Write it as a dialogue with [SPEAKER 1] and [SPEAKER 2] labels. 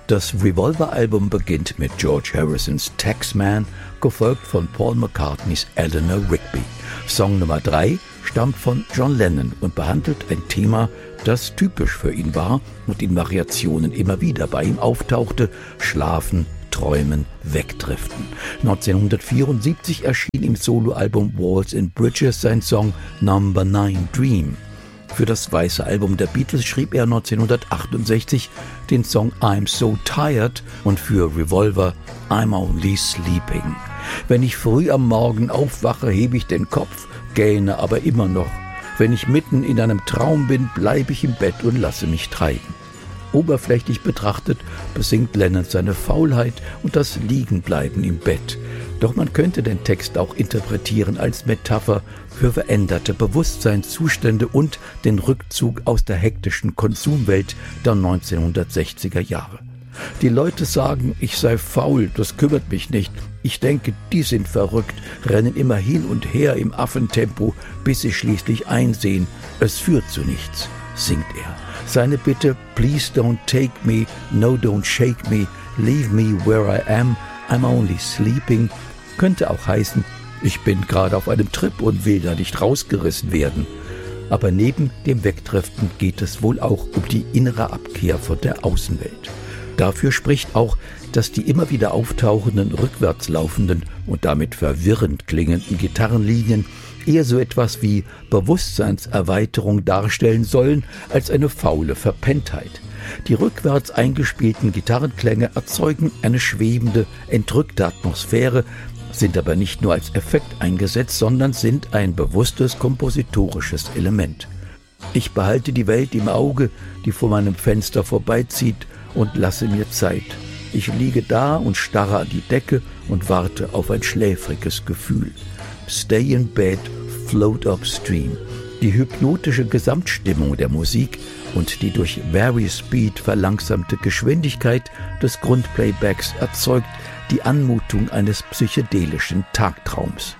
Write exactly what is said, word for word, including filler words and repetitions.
[SPEAKER 1] Das Revolver-Album beginnt mit George Harrisons Taxman, gefolgt von Paul McCartneys Eleanor Rigby. Song Nummer drei stammt von John Lennon und behandelt ein Thema, das typisch für ihn war und in Variationen immer wieder bei ihm auftauchte: Schlafen, Träumen, Wegdriften. neunzehnhundertvierundsiebzig erschien im Soloalbum Walls and Bridges sein Song Number Nine Dream. Für das weiße Album der Beatles schrieb er neunzehnhundertachtundsechzig den Song I'm So Tired und für Revolver I'm Only Sleeping. Wenn ich früh am Morgen aufwache, hebe ich den Kopf, gähne aber immer noch. Wenn ich mitten in einem Traum bin, bleibe ich im Bett und lasse mich treiben. Oberflächlich betrachtet besingt Lennon seine Faulheit und das Liegenbleiben im Bett. Doch man könnte den Text auch interpretieren als Metapher für veränderte Bewusstseinszustände und den Rückzug aus der hektischen Konsumwelt der neunzehnhundertsechziger Jahre. Die Leute sagen, ich sei faul, das kümmert mich nicht. Ich denke, die sind verrückt, rennen immer hin und her im Affentempo, bis sie schließlich einsehen, es führt zu nichts, singt er. Seine Bitte, please don't take me, no don't shake me, leave me where I am, I'm only sleeping, könnte auch heißen, ich bin gerade auf einem Trip und will da nicht rausgerissen werden. Aber neben dem Wegdriften geht es wohl auch um die innere Abkehr von der Außenwelt. Dafür spricht auch, dass die immer wieder auftauchenden, rückwärts laufenden und damit verwirrend klingenden Gitarrenlinien eher so etwas wie Bewusstseinserweiterung darstellen sollen, als eine faule Verpenntheit. Die rückwärts eingespielten Gitarrenklänge erzeugen eine schwebende, entrückte Atmosphäre, sind aber nicht nur als Effekt eingesetzt, sondern sind ein bewusstes kompositorisches Element. Ich behalte die Welt im Auge, die vor meinem Fenster vorbeizieht, und lasse mir Zeit. Ich liege da und starre an die Decke und warte auf ein schläfriges Gefühl. Stay in bed, float upstream. Die hypnotische Gesamtstimmung der Musik und die durch Vari-Speed verlangsamte Geschwindigkeit des Grundplaybacks erzeugt die Anmutung eines psychedelischen Tagtraums.